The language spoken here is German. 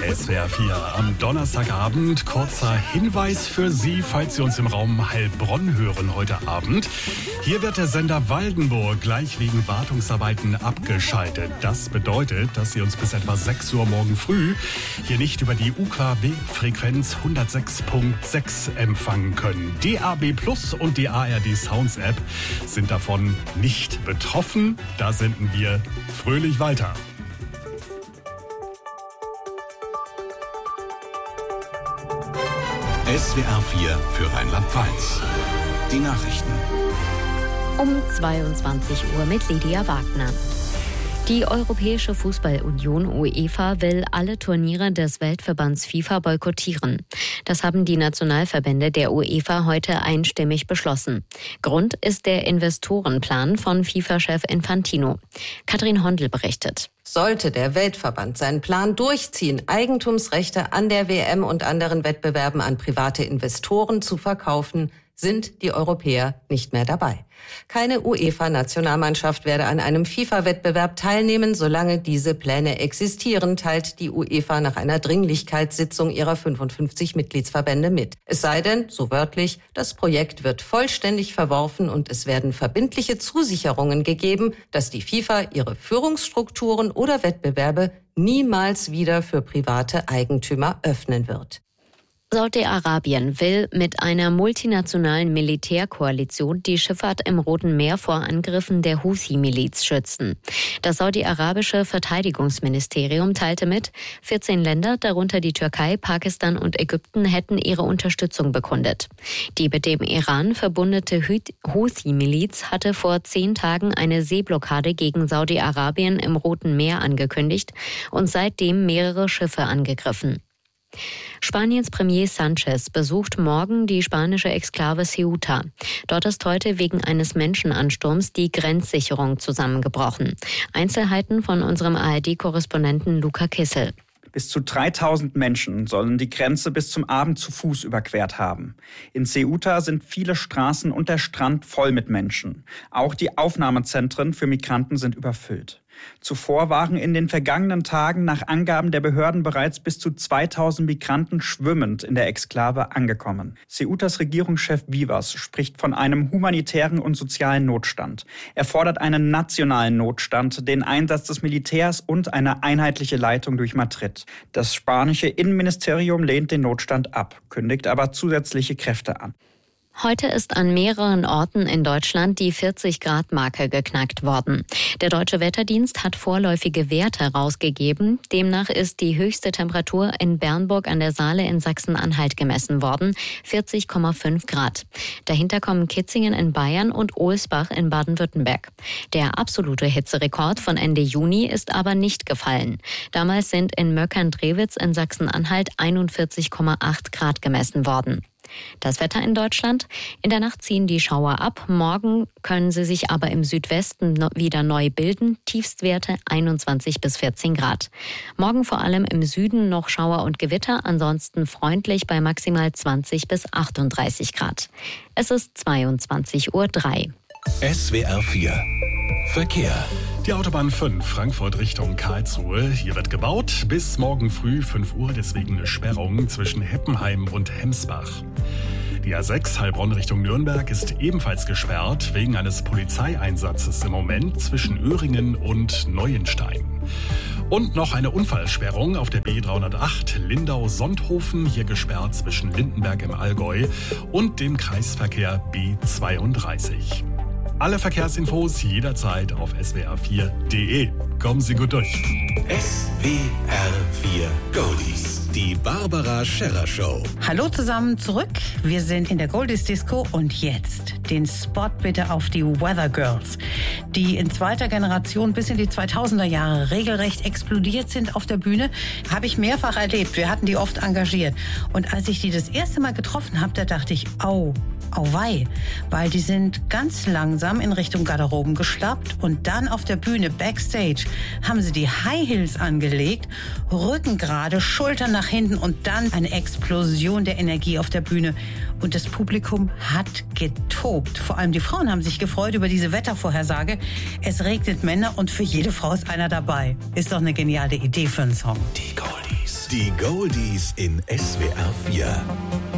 SWR 4 am Donnerstagabend. Kurzer Hinweis für Sie, falls Sie uns im Raum Heilbronn hören heute Abend. Hier wird der Sender Waldenburg gleich wegen Wartungsarbeiten abgeschaltet. Das bedeutet, dass Sie uns bis etwa 6 Uhr morgen früh hier nicht über die UKW-Frequenz 106.6 empfangen können. DAB Plus und die ARD Sounds App sind davon nicht betroffen. Da senden wir fröhlich weiter. SWR 4 für Rheinland-Pfalz. Die Nachrichten. Um 22 Uhr mit Lydia Wagner. Die Europäische Fußballunion UEFA will alle Turniere des Weltverbands FIFA boykottieren. Das haben die Nationalverbände der UEFA heute einstimmig beschlossen. Grund ist der Investorenplan von FIFA-Chef Infantino. Katrin Hondel berichtet. Sollte der Weltverband seinen Plan durchziehen, Eigentumsrechte an der WM und anderen Wettbewerben an private Investoren zu verkaufen, sind die Europäer nicht mehr dabei. Keine UEFA-Nationalmannschaft werde an einem FIFA-Wettbewerb teilnehmen, solange diese Pläne existieren, teilt die UEFA nach einer Dringlichkeitssitzung ihrer 55 Mitgliedsverbände mit. Es sei denn, so wörtlich, das Projekt wird vollständig verworfen und es werden verbindliche Zusicherungen gegeben, dass die FIFA ihre Führungsstrukturen oder Wettbewerbe niemals wieder für private Eigentümer öffnen wird. Saudi-Arabien will mit einer multinationalen Militärkoalition die Schifffahrt im Roten Meer vor Angriffen der Houthi-Miliz schützen. Das saudi-arabische Verteidigungsministerium teilte mit, 14 Länder, darunter die Türkei, Pakistan und Ägypten, hätten ihre Unterstützung bekundet. Die mit dem Iran verbundene Houthi-Miliz hatte vor 10 Tagen eine Seeblockade gegen Saudi-Arabien im Roten Meer angekündigt und seitdem mehrere Schiffe angegriffen. Spaniens Premier Sanchez besucht morgen die spanische Exklave Ceuta. Dort ist heute wegen eines Menschenansturms die Grenzsicherung zusammengebrochen. Einzelheiten von unserem ARD-Korrespondenten Luca Kissel. Bis zu 3000 Menschen sollen die Grenze bis zum Abend zu Fuß überquert haben. In Ceuta sind viele Straßen und der Strand voll mit Menschen. Auch die Aufnahmezentren für Migranten sind überfüllt. Zuvor waren in den vergangenen Tagen nach Angaben der Behörden bereits bis zu 2000 Migranten schwimmend in der Exklave angekommen. Ceutas Regierungschef Vivas spricht von einem humanitären und sozialen Notstand. Er fordert einen nationalen Notstand, den Einsatz des Militärs und eine einheitliche Leitung durch Madrid. Das spanische Innenministerium lehnt den Notstand ab, kündigt aber zusätzliche Kräfte an. Heute ist an mehreren Orten in Deutschland die 40-Grad-Marke geknackt worden. Der Deutsche Wetterdienst hat vorläufige Werte herausgegeben. Demnach ist die höchste Temperatur in Bernburg an der Saale in Sachsen-Anhalt gemessen worden, 40,5 Grad. Dahinter kommen Kitzingen in Bayern und Ohlsbach in Baden-Württemberg. Der absolute Hitzerekord von Ende Juni ist aber nicht gefallen. Damals sind in Möckern-Drewitz in Sachsen-Anhalt 41,8 Grad gemessen worden. Das Wetter in Deutschland. In der Nacht ziehen die Schauer ab. Morgen können sie sich aber im Südwesten wieder neu bilden. Tiefstwerte 21 bis 14 Grad. Morgen vor allem im Süden noch Schauer und Gewitter. Ansonsten freundlich bei maximal 20 bis 38 Grad. Es ist 22:03 Uhr. SWR 4 Verkehr. Die Autobahn 5, Frankfurt Richtung Karlsruhe. Hier wird gebaut. Bis morgen früh 5 Uhr, deswegen eine Sperrung zwischen Heppenheim und Hemsbach. Die A6 Heilbronn Richtung Nürnberg ist ebenfalls gesperrt wegen eines Polizeieinsatzes im Moment zwischen Öhringen und Neuenstein. Und noch eine Unfallsperrung auf der B308 Lindau-Sonthofen, hier gesperrt zwischen Lindenberg im Allgäu und dem Kreisverkehr B32. Alle Verkehrsinfos jederzeit auf swr4.de. Kommen Sie gut durch. SWR 4 Goldies. Die Barbara Scherrer Show. Hallo zusammen zurück. Wir sind in der Goldies Disco und jetzt den Spot bitte auf die Weather Girls, die in zweiter Generation bis in die 2000er Jahre regelrecht explodiert sind auf der Bühne. Habe ich mehrfach erlebt. Wir hatten die oft engagiert. Und als ich die das erste Mal getroffen habe, da dachte ich, auwei, weil die sind ganz langsam in Richtung Garderoben geschlappt und dann auf der Bühne Backstage haben sie die High Heels angelegt, Rücken gerade, Schultern nach hinten und dann eine Explosion der Energie auf der Bühne. Und das Publikum hat getobt. Vor allem die Frauen haben sich gefreut über diese Wettervorhersage. Es regnet Männer und für jede Frau ist einer dabei. Ist doch eine geniale Idee für einen Song. Die Goldies. Die Goldies in SWR 4.